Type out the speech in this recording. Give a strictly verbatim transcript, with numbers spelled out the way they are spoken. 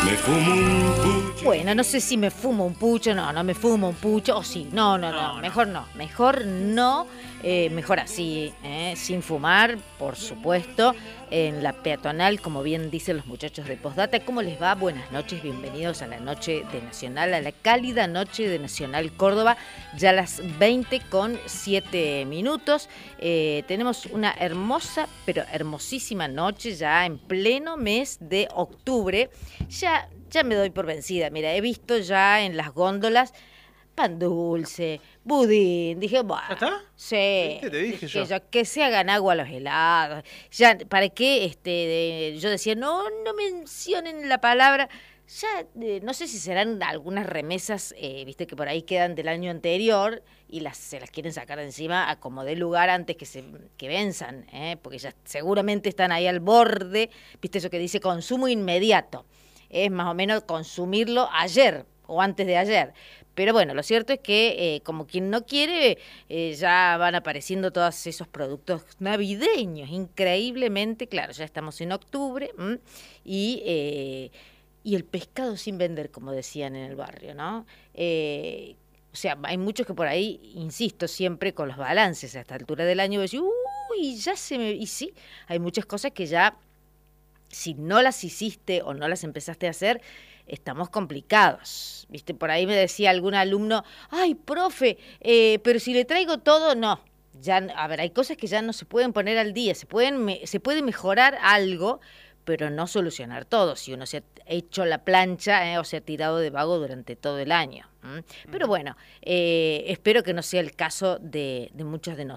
Me fumo un pucho. Bueno, no sé si me fumo un pucho, no, no me fumo un pucho, o sí, no, no, no, No, mejor no, mejor no, eh, mejor así, eh, sin fumar, por supuesto, en la peatonal, como bien dicen los muchachos de Postdata. ¿Cómo les va? Buenas noches, bienvenidos a la noche de Nacional, a la cálida noche de Nacional Córdoba, ya a las veinte con siete minutos. Eh, tenemos una hermosa, pero hermosísima noche, ya en pleno mes de octubre, ya... Ya me doy por vencida. Mira, he visto ya en las góndolas pan dulce, budín. Dije, bueno, ¿Ya está? sí. ¿Viste? Te dije yo. Ya, que se hagan agua los helados. Ya, ¿para qué? Este, de, yo decía, no, no mencionen la palabra. Ya, eh, no sé si serán algunas remesas, eh, viste, que por ahí quedan del año anterior y las se las quieren sacar de encima a como dé lugar antes que se que venzan, ¿eh? Porque ya seguramente están ahí al borde, viste eso que dice consumo inmediato. Es más o menos consumirlo ayer o antes de ayer. Pero bueno, lo cierto es que eh, como quien no quiere, eh, ya van apareciendo todos esos productos navideños, increíblemente, claro, ya estamos en octubre, ¿m? y eh, y el pescado sin vender, como decían en el barrio, ¿no? Eh, o sea, hay muchos que por ahí, insisto, siempre con los balances a esta altura del año, decir, uy, ya se me... Y sí, hay muchas cosas que ya... Si no las hiciste o no las empezaste a hacer, estamos complicados. ¿Viste? Por ahí me decía algún alumno, ay, profe, eh, pero si le traigo todo, no. Ya, a ver, hay cosas que ya no se pueden poner al día, se pueden me, se puede mejorar algo, pero no solucionar todo, si uno se ha hecho la plancha eh, o se ha tirado de vago durante todo el año. ¿m? Pero bueno, eh, espero que no sea el caso de, de muchos de nosotros.